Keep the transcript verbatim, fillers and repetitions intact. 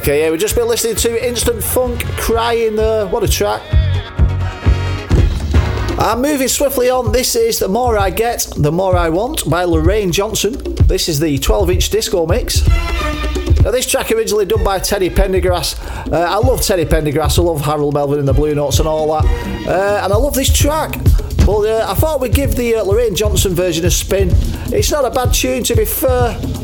Okay, yeah, we've just been listening to Instant Funk, Crying there. What a track. I'm moving swiftly on. This is The More I Get, The More I Want by Lorraine Johnson. This is the twelve inch disco mix. Now, this track originally done by Teddy Pendergrass. Uh, I love Teddy Pendergrass. I love Harold Melvin and the Blue Notes and all that. Uh, and I love this track. But uh, I thought we'd give the uh, Lorraine Johnson version a spin. It's not a bad tune, to be fair.